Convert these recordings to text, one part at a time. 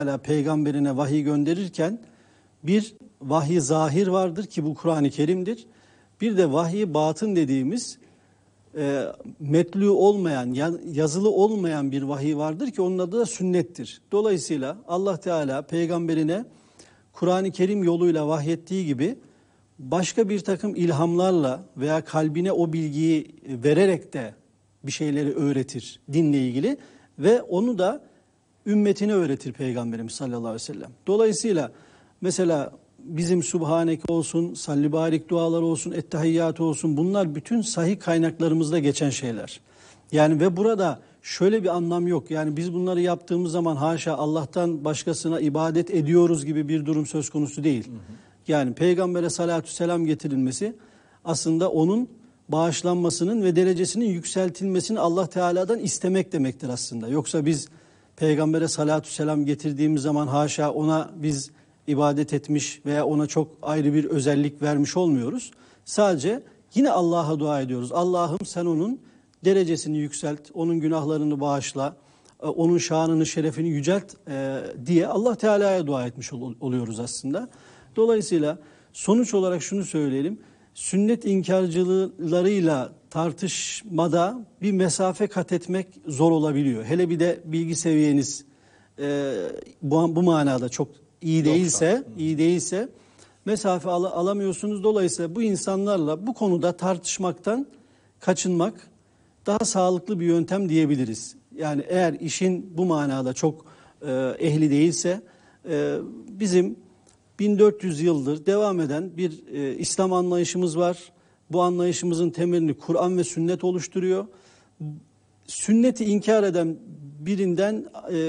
Teala peygamberine vahiy gönderirken bir vahiy zahir vardır ki bu Kur'an-ı Kerim'dir. Bir de vahiy batın dediğimiz metlu olmayan, yazılı olmayan bir vahiy vardır ki onun adı da sünnettir. Dolayısıyla Allah Teala peygamberine Kur'an-ı Kerim yoluyla vahyettiği gibi başka bir takım ilhamlarla veya kalbine o bilgiyi vererek de bir şeyleri öğretir dinle ilgili ve onu da ümmetine öğretir Peygamberimiz sallallahu aleyhi ve sellem. Dolayısıyla mesela bizim Subhaneke olsun, salli barik dualar olsun, ettehiyyatı olsun, bunlar bütün sahih kaynaklarımızda geçen şeyler. Yani ve burada şöyle bir anlam yok. Yani biz bunları yaptığımız zaman haşa Allah'tan başkasına ibadet ediyoruz gibi bir durum söz konusu değil. Yani Peygamber'e salatü selam getirilmesi aslında onun bağışlanmasının ve derecesinin yükseltilmesini Allah Teala'dan istemek demektir aslında. Yoksa biz Peygamber'e salatü selam getirdiğimiz zaman haşa ona biz ibadet etmiş veya ona çok ayrı bir özellik vermiş olmuyoruz. Sadece yine Allah'a dua ediyoruz. Allah'ım sen onun derecesini yükselt, onun günahlarını bağışla, onun şanını, şerefini yücelt diye Allah Teala'ya dua etmiş oluyoruz aslında. Dolayısıyla sonuç olarak şunu söyleyelim. Sünnet inkarcılarıyla tartışmada bir mesafe kat etmek zor olabiliyor. Hele bir de bilgi seviyeniz bu manada çok iyi değilse mesafe alamıyorsunuz. Dolayısıyla bu insanlarla bu konuda tartışmaktan kaçınmak daha sağlıklı bir yöntem diyebiliriz. Yani eğer işin bu manada çok ehli değilse bizim 1400 yıldır devam eden bir İslam anlayışımız var. Bu anlayışımızın temelini Kur'an ve sünnet oluşturuyor. Sünneti inkar eden birinden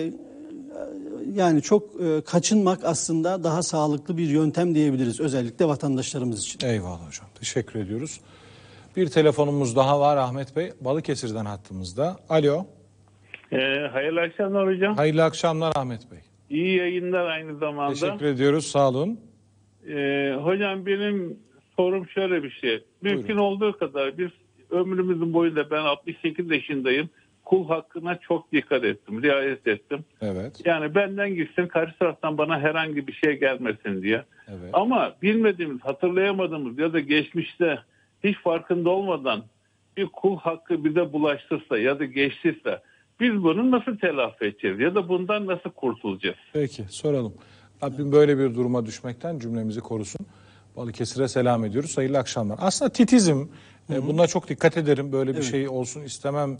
yani çok kaçınmak aslında daha sağlıklı bir yöntem diyebiliriz. Özellikle vatandaşlarımız için. Eyvallah hocam. Teşekkür ediyoruz. Bir telefonumuz daha var Ahmet Bey. Balıkesir'den hattımızda. Alo. Hayırlı akşamlar hocam. Hayırlı akşamlar Ahmet Bey. İyi yayınlar aynı zamanda. Teşekkür ediyoruz. Sağ olun. Hocam benim sorum şöyle bir şey. Mümkün olduğu kadar biz ömrümüzün boyunca ben 68 yaşındayım. Kul hakkına çok dikkat ettim, riayet ettim. Evet. Yani benden gitsin, karşı taraftan bana herhangi bir şey gelmesin diye. Evet. Ama bilmediğimiz, hatırlayamadığımız ya da geçmişte hiç farkında olmadan bir kul hakkı bize bulaştırsa ya da geçtiyse biz bunu nasıl telafi edeceğiz ya da bundan nasıl kurtulacağız? Peki soralım. Rabbim böyle bir duruma düşmekten cümlemizi korusun. Balıkesir'e selam ediyoruz. Hayırlı akşamlar. Aslında titizim. Buna çok dikkat ederim. Böyle bir şey olsun istemem.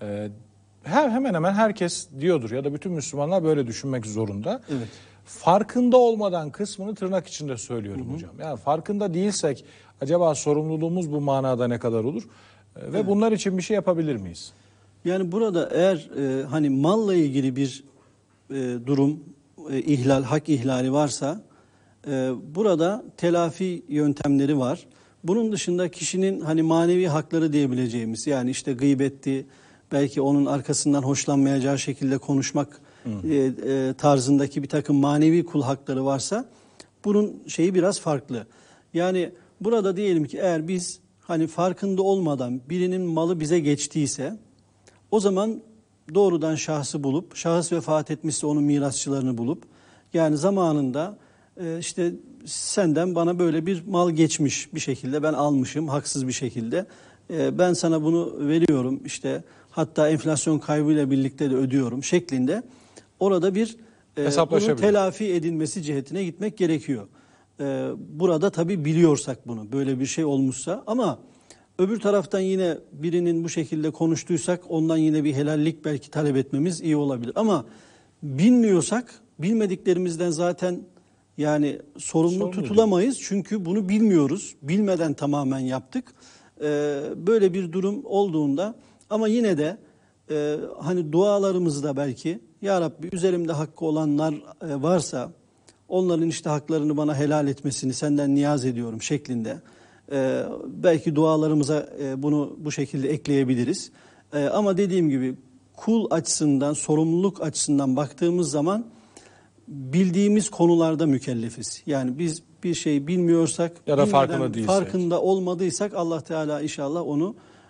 Hemen hemen herkes diyordur ya da bütün Müslümanlar böyle düşünmek zorunda. Evet. Farkında olmadan kısmını tırnak içinde söylüyorum hocam. Yani farkında değilsek acaba sorumluluğumuz bu manada ne kadar olur? Ve bunlar için bir şey yapabilir miyiz? Yani burada eğer hani malla ilgili bir durum, hak ihlali varsa burada telafi yöntemleri var. Bunun dışında kişinin hani manevi hakları diyebileceğimiz, yani işte gıybetti, belki onun arkasından hoşlanmayacağı şekilde konuşmak tarzındaki bir takım manevi kul hakları varsa bunun şeyi biraz farklı. Yani burada diyelim ki eğer biz hani farkında olmadan birinin malı bize geçtiyse o zaman doğrudan şahsı bulup, şahıs vefat etmişse onun mirasçılarını bulup, yani zamanında işte senden bana böyle bir mal geçmiş bir şekilde, ben almışım haksız bir şekilde, ben sana bunu veriyorum, işte hatta enflasyon kaybıyla birlikte de ödüyorum şeklinde orada bir bunun telafi edilmesi cihetine gitmek gerekiyor. Burada tabii biliyorsak bunu, böyle bir şey olmuşsa, ama öbür taraftan yine birinin bu şekilde konuştuysak ondan yine bir helallik belki talep etmemiz iyi olabilir. Ama bilmiyorsak, bilmediklerimizden zaten yani sorumlu tutulamayız. Çünkü bunu bilmiyoruz. Bilmeden tamamen yaptık. Böyle bir durum olduğunda ama yine de hani dualarımızda belki ya Rabbi üzerimde hakkı olanlar varsa onların işte haklarını bana helal etmesini senden niyaz ediyorum şeklinde belki dualarımıza bunu bu şekilde ekleyebiliriz. Ama dediğim gibi kul açısından, sorumluluk açısından baktığımız zaman bildiğimiz konularda mükellefiz. Yani biz bir şey bilmiyorsak ya da farkında olmadıysak Allah Teala inşallah onu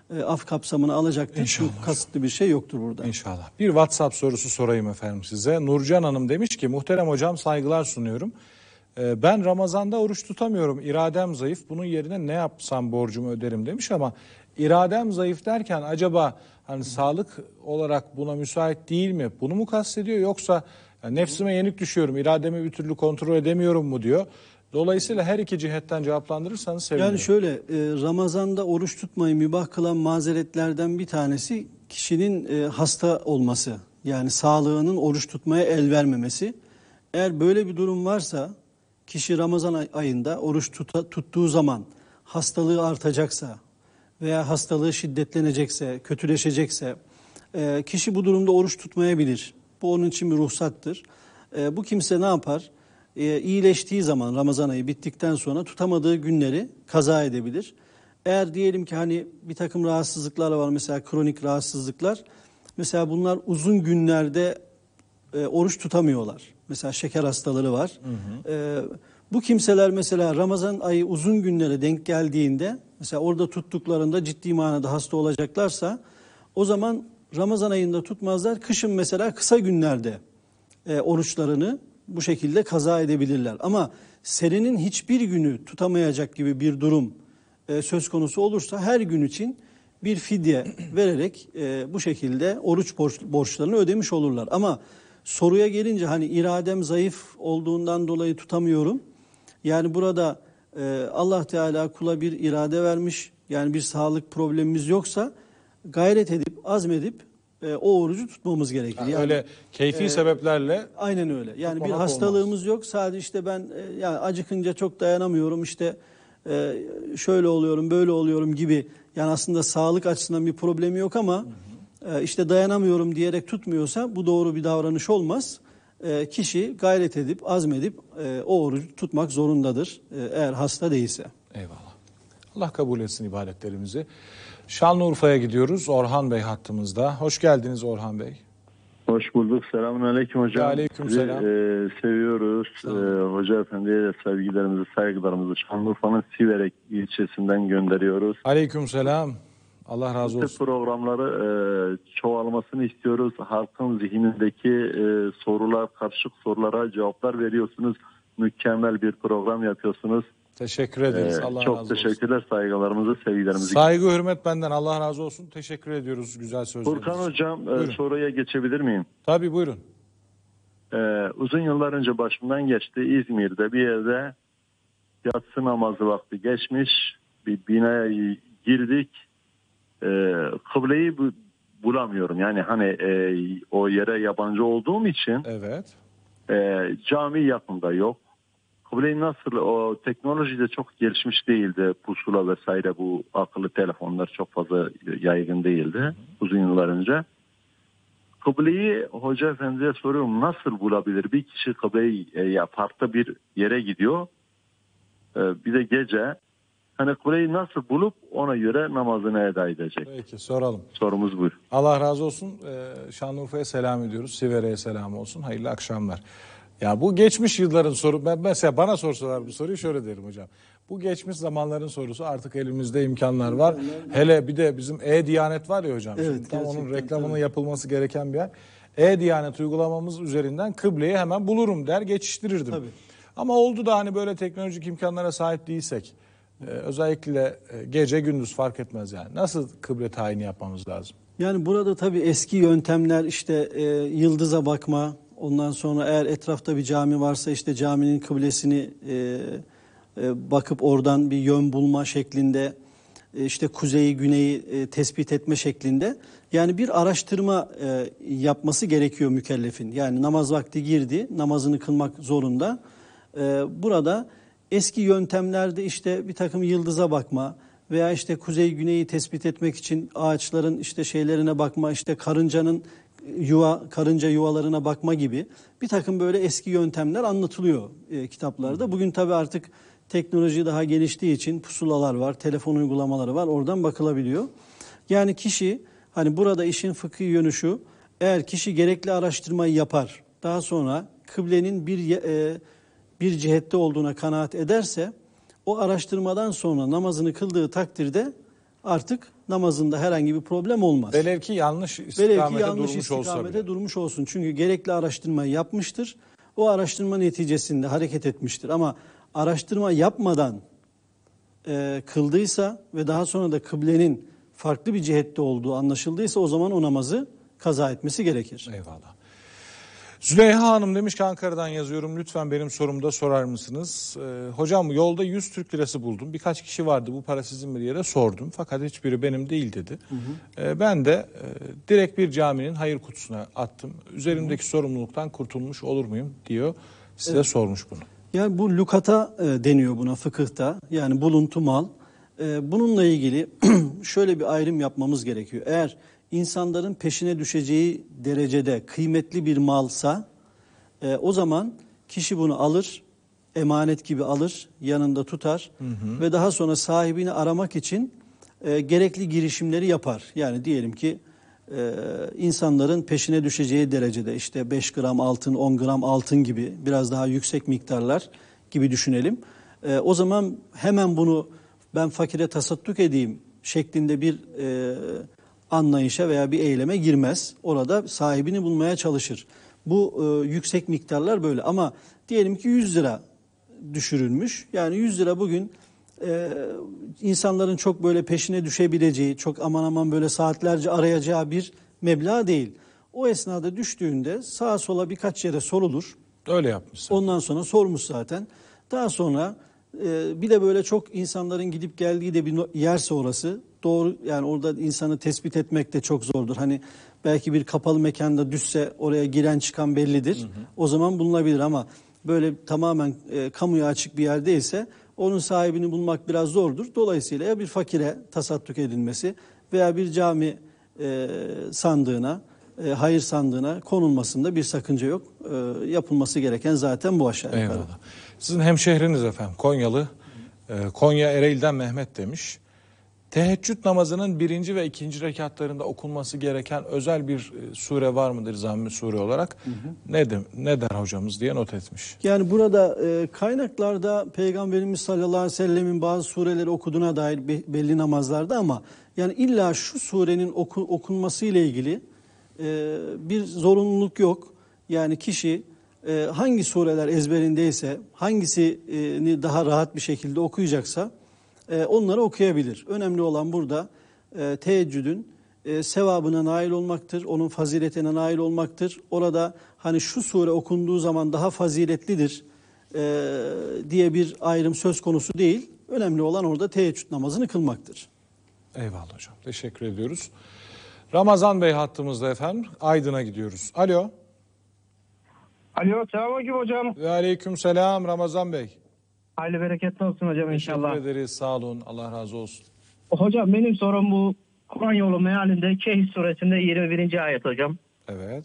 af kapsamına alacaktır. İnşallah. Çünkü kasıtlı bir şey yoktur burada. İnşallah. Bir WhatsApp sorusu sorayım efendim size. Nurcan Hanım demiş ki muhterem hocam saygılar sunuyorum. Ben Ramazan'da oruç tutamıyorum. İradem zayıf. Bunun yerine ne yapsam borcumu öderim demiş ama iradem zayıf derken acaba hani sağlık olarak buna müsait değil mi? Bunu mu kastediyor yoksa yani nefsime yenik düşüyorum, irademi bir türlü kontrol edemiyorum mu diyor. Dolayısıyla her iki cihetten cevaplandırırsanız sevinirim. Yani şöyle Ramazan'da oruç tutmayı mübah kılan mazeretlerden bir tanesi kişinin hasta olması. Yani sağlığının oruç tutmaya el vermemesi. Eğer böyle bir durum varsa kişi Ramazan ayında oruç tuttuğu zaman hastalığı artacaksa veya hastalığı şiddetlenecekse, kötüleşecekse kişi bu durumda oruç tutmayabilir. Bu onun için bir ruhsattır. Bu kimse ne yapar? İyileştiği zaman Ramazan ayı bittikten sonra tutamadığı günleri kaza edebilir. Eğer diyelim ki hani bir takım rahatsızlıklar var, mesela kronik rahatsızlıklar. Mesela bunlar uzun günlerde oruç tutamıyorlar. Mesela şeker hastaları var. Bu kimseler mesela Ramazan ayı uzun günlere denk geldiğinde, mesela orada tuttuklarında ciddi manada hasta olacaklarsa o zaman Ramazan ayında tutmazlar. Kışın mesela kısa günlerde oruçlarını bu şekilde kaza edebilirler. Ama senenin hiçbir günü tutamayacak gibi bir durum söz konusu olursa her gün için bir fidye vererek bu şekilde oruç borçlarını ödemiş olurlar. Ama soruya gelince hani iradem zayıf olduğundan dolayı tutamıyorum. Yani burada Allah Teala kula bir irade vermiş. Yani bir sağlık problemimiz yoksa gayret edip azmedip o orucu tutmamız gerekir. Yani, öyle keyfi sebeplerle. Aynen öyle. Yani bir hastalığımız yok. Sadece işte ben yani acıkınca çok dayanamıyorum. İşte şöyle oluyorum, böyle oluyorum gibi. Yani aslında sağlık açısından bir problemi yok ama işte dayanamıyorum diyerek tutmuyorsa bu doğru bir davranış olmaz. Kişi gayret edip, azmedip o orucu tutmak zorundadır eğer hasta değilse. Eyvallah. Allah kabul etsin ibadetlerimizi. Şanlıurfa'ya gidiyoruz. Orhan Bey hattımızda. Hoş geldiniz Orhan Bey. Hoş bulduk. Selamünaleyküm hocam. Aleykümselam. Seviyoruz. Hoca Efendi'ye de sevgilerimizi, saygılarımızı Şanlıurfa'nın Siverek ilçesinden gönderiyoruz. Aleykümselam. Allah razı olsun. Programları çoğalmasını istiyoruz. Halkın zihnindeki sorular, karışık sorulara cevaplar veriyorsunuz. Mükemmel bir program yapıyorsunuz. Teşekkür ederiz. Allah razı olsun. Çok teşekkürler. Saygılarımızı, sevgilerimizi. Saygı, hürmet benden. Allah razı olsun. Teşekkür ediyoruz güzel sözleriniz. Furkan Hocam soruya geçebilir miyim? Tabii buyurun. Uzun yıllar önce başımdan geçti. İzmir'de bir yerde yatsı namazı vakti geçmiş. Bir binaya girdik. Kıbleyi bulamıyorum. Yani hani o yere yabancı olduğum için evet. Cami yakında yok. Kıbleyi nasıl, o teknoloji de çok gelişmiş değildi. Pusula vesaire, bu akıllı telefonlar çok fazla yaygın değildi uzun yıllar önce. Kıbleyi Hoca Efendi'ye soruyorum, nasıl bulabilir? Bir kişi kıbleyi farklı bir yere gidiyor. Bir de gece. Hani kıbleyi nasıl bulup ona göre namazını eda edecek? Peki soralım. Sorumuz bu. Allah razı olsun. Şanlıurfa'ya selam ediyoruz. Sivere'ye selam olsun. Hayırlı akşamlar. Ya bu geçmiş yılların soru. Ben mesela bana sorsalar bu soruyu şöyle derim hocam. Bu geçmiş zamanların sorusu, artık elimizde imkanlar var. Hele bir de bizim E-Diyanet var ya hocam. Evet, şimdi tam onun reklamının tabii yapılması gereken bir yer. E-Diyanet uygulamamız üzerinden kıbleyi hemen bulurum der, geçiştirirdim. Tabii. Ama oldu da hani böyle teknolojik imkanlara sahip değilsek, özellikle gece gündüz fark etmez yani. Nasıl kıble tayini yapmamız lazım? Yani burada tabii eski yöntemler, işte yıldıza bakma, ondan sonra eğer etrafta bir cami varsa işte caminin kıblesini bakıp oradan bir yön bulma şeklinde, işte kuzeyi güneyi tespit etme şeklinde. Yani bir araştırma yapması gerekiyor mükellefin. Yani namaz vakti girdi, namazını kılmak zorunda. Burada eski yöntemlerde işte bir takım yıldıza bakma veya işte kuzey güneyi tespit etmek için ağaçların işte şeylerine bakma, işte karınca yuvalarına bakma gibi bir takım böyle eski yöntemler anlatılıyor kitaplarda. Bugün tabii artık teknoloji daha geliştiği için pusulalar var, telefon uygulamaları var, oradan bakılabiliyor. Yani kişi, hani burada işin fıkhi yönü şu: eğer kişi gerekli araştırmayı yapar, daha sonra kıblenin bir cihette olduğuna kanaat ederse, o araştırmadan sonra namazını kıldığı takdirde artık namazında herhangi bir problem olmaz. Velev ki yanlış istikamete durmuş olsun. Çünkü gerekli araştırmayı yapmıştır. O araştırma neticesinde hareket etmiştir. Ama araştırma yapmadan kıldıysa ve daha sonra da kıblenin farklı bir cihette olduğu anlaşıldıysa o zaman o namazı kaza etmesi gerekir. Eyvallah. Züleyha Hanım demiş ki Ankara'dan yazıyorum. Lütfen benim sorumu da sorar mısınız? Hocam yolda 100 Türk lirası buldum. Birkaç kişi vardı, bu para sizin mi diye de sordum. Fakat hiçbiri benim değil dedi. Ben de direkt bir caminin hayır kutusuna attım. Üzerimdeki sorumluluktan kurtulmuş olur muyum diyor. Size sormuş bunu. Yani bu lukata deniyor buna fıkıhta. Yani buluntu mal. Bununla ilgili şöyle bir ayrım yapmamız gerekiyor. Eğer insanların peşine düşeceği derecede kıymetli bir malsa o zaman kişi bunu alır, emanet gibi alır, yanında tutar ve daha sonra sahibini aramak için gerekli girişimleri yapar. Yani diyelim ki insanların peşine düşeceği derecede işte 5 gram altın, 10 gram altın gibi biraz daha yüksek miktarlar gibi düşünelim. O zaman hemen bunu ben fakire tasadduk edeyim şeklinde bir anlayışa veya bir eyleme girmez. Orada sahibini bulmaya çalışır. Bu yüksek miktarlar böyle ama diyelim ki 100 lira düşürülmüş. Yani 100 lira bugün insanların çok böyle peşine düşebileceği, çok aman aman böyle saatlerce arayacağı bir meblağ değil. O esnada düştüğünde sağa sola birkaç yere sorulur. Öyle yapmış. Ondan sonra sormuş zaten. Daha sonra bir de böyle çok insanların gidip geldiği de bir yerse orası doğru, yani orada insanı tespit etmek de çok zordur. Hani belki bir kapalı mekanda düşse oraya giren çıkan bellidir. O zaman bulunabilir ama böyle tamamen kamuya açık bir yerdeyse onun sahibini bulmak biraz zordur. Dolayısıyla ya bir fakire tasadduk edilmesi veya bir cami sandığına, hayır sandığına konulmasında bir sakınca yok. Yapılması gereken zaten bu aşağı yukarı. Eyvallah. Sizin hemşehriniz efendim Konyalı, Konya Ereğli'den Mehmet demiş. Teheccüd namazının 1. ve 2. rekatlarında okunması gereken özel bir sure var mıdır zamm-ı sure olarak? Ne der hocamız diye not etmiş. Yani burada kaynaklarda Peygamberimiz sallallahu aleyhi ve sellemin bazı sureleri okuduğuna dair belli namazlarda ama yani illa şu surenin okunması ile ilgili bir zorunluluk yok. Yani kişi hangi sureler ezberindeyse, hangisini daha rahat bir şekilde okuyacaksa onları okuyabilir. Önemli olan burada teheccüdün sevabına nail olmaktır, onun faziletine nail olmaktır. Orada hani şu sure okunduğu zaman daha faziletlidir diye bir ayrım söz konusu değil. Önemli olan orada teheccüd namazını kılmaktır. Eyvallah hocam. Teşekkür ediyoruz. Ramazan Bey hattımızda efendim. Aydın'a gidiyoruz. Alo. Alo, selamünaleyküm hocam. Ve aleyküm selam Ramazan Bey. Hayırlı bereketli olsun hocam inşallah. Teşekkür ederiz. Sağ olun. Allah razı olsun. Hocam benim sorum bu Kur'an yolu mealinde Kehf suresinde 21. ayet hocam. Evet.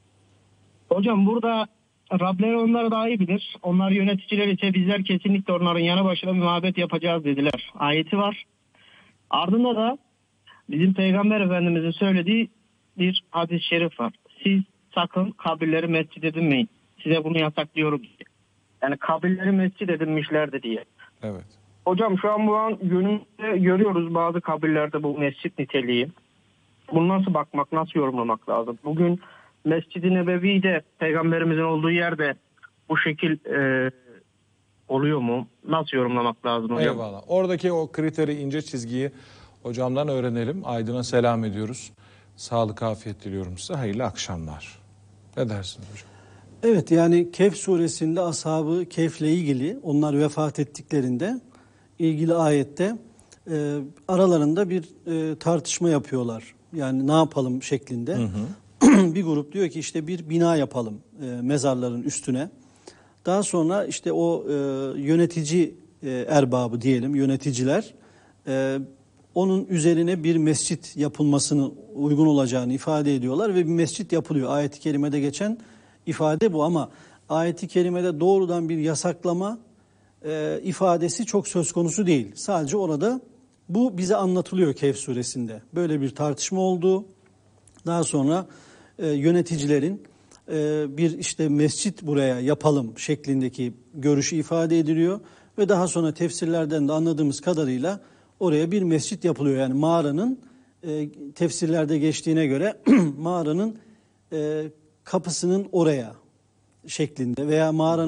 Hocam burada Rableri onları daha iyi bilir. Onlar yöneticiler ise bizler kesinlikle onların yanı başına bir mabet yapacağız dediler. Ayeti var. Ardında da bizim Peygamber Efendimiz'in söylediği bir hadis-i şerif var. Siz sakın kabirleri mescid edinmeyin. Size bunu yasaklıyorum diye. Yani kabirleri mescid edinmişlerdi diye. Evet. Hocam şu an günümüzde görüyoruz bazı kabirlerde bu mescit niteliği. Bunu nasıl bakmak, nasıl yorumlamak lazım? Bugün Mescid-i Nebevi'de Peygamberimizin olduğu yerde bu şekil oluyor mu? Nasıl yorumlamak lazım hocam? Eyvallah. Oradaki o kriteri, ince çizgiyi hocamdan öğrenelim. Aydın'a selam ediyoruz. Sağlık, afiyet diliyorum size. Hayırlı akşamlar. Ne dersiniz hocam? Evet, yani Kehf suresinde ashabı Kehf'le ilgili onlar vefat ettiklerinde ilgili ayette aralarında bir tartışma yapıyorlar. Yani ne yapalım şeklinde. Bir grup diyor ki işte bir bina yapalım mezarların üstüne. Daha sonra işte o yönetici erbabı diyelim, yöneticiler onun üzerine bir mescit yapılmasını uygun olacağını ifade ediyorlar ve bir mescit yapılıyor. Ayet-i kerimede geçen ifade bu ama ayet-i kerimede doğrudan bir yasaklama ifadesi çok söz konusu değil. Sadece orada bu bize anlatılıyor Kehf suresinde. Böyle bir tartışma oldu. Daha sonra yöneticilerin bir işte mescit buraya yapalım şeklindeki görüşü ifade ediliyor. Ve daha sonra tefsirlerden de anladığımız kadarıyla oraya bir mescit yapılıyor. Yani mağaranın tefsirlerde geçtiğine göre mağaranın kapısının oraya şeklinde veya mağaranın